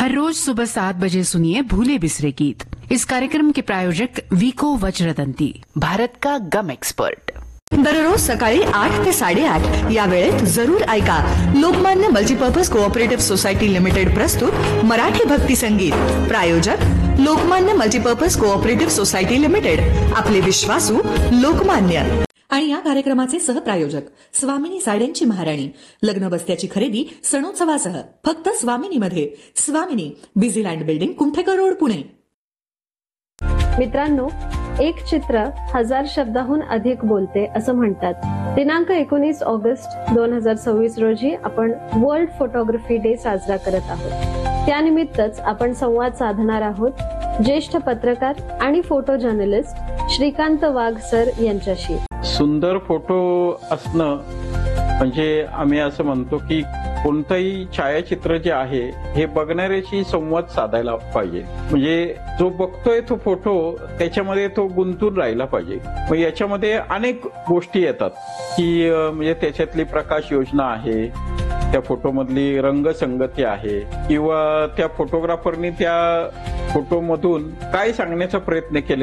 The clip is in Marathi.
हर रोज सुबह 7 बजे सुनिए भूले बिसरे गीत। इस कार्यक्रम के प्रायोजक विको वज्रदंती, भारत का गम एक्सपर्ट। दररोज सकाळी 8 ते 8:30 या वेळेत जरूर ऐका Lokmanya multipurpose cooperative society limited प्रस्तुत मराठी भक्ती संगीत। प्रायोजक Lokmanya multipurpose cooperative society limited, आपले विश्वासू लोकमान्य। आणि या कार्यक्रमाचे सहप्रायोजक स्वामिनी साड्यांची महाराणी। लग्न बस्त्याची खरेदी सणोत्सवासह फक्त स्वामिनीमध्ये। स्वामिनी, बिझीलँड बिल्डिंग, कुंठेकर रोड, पुणे। मित्रांनो, एक चित्र 1000 शब्दाहून अधिक बोलते असं म्हणतात। दिनांक 19 ऑगस्ट 2026 रोजी आपण वर्ल्ड फोटोग्राफी डे साजरा करत आहोत। त्यानिमित्तच आपण संवाद साधणार आहोत ज्येष्ठ पत्रकार आणि फोटो जर्नलिस्ट श्रीकांत वाघ सर यांच्याशी। सुंदर फोटो असणं म्हणजे आम्ही असं म्हणतो की कोणतंही छायाचित्र जे आहे हे बघणाऱ्याशी संवाद साधायला पाहिजे। म्हणजे जो बघतोय तो फोटो त्याच्यामध्ये तो गुंतून राहिला पाहिजे। मग याच्यामध्ये अनेक गोष्टी येतात की म्हणजे त्याच्यातली प्रकाश योजना आहे, त्या फोटोमधली रंगसंगती आहे, किंवा त्या फोटोग्राफरनी त्या फोटोमधून काय सांगण्याचा प्रयत्न केला